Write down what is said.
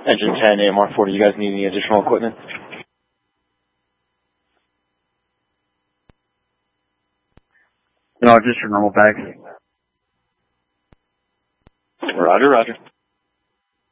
Engine 10, AMR 40, you guys need any additional equipment? No, just your normal bags. Roger, roger.